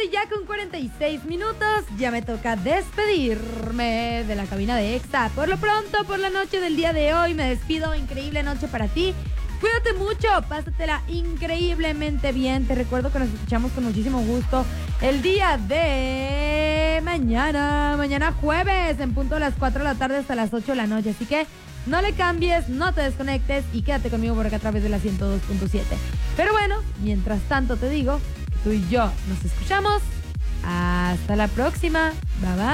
ya con 46 minutos, ya me toca despedirme de la cabina de Exa. Por lo pronto, por la noche del día de hoy, me despido. Increíble noche para ti. Cuídate mucho, pásatela increíblemente bien. Te recuerdo que nos escuchamos con muchísimo gusto el día de mañana jueves, en punto a las 4 de la tarde hasta las 8 de la noche. Así que no le cambies, no te desconectes y quédate conmigo por acá a través de la 102.7. Pero bueno, mientras tanto te digo que tú y yo nos escuchamos. Hasta la próxima. Bye bye.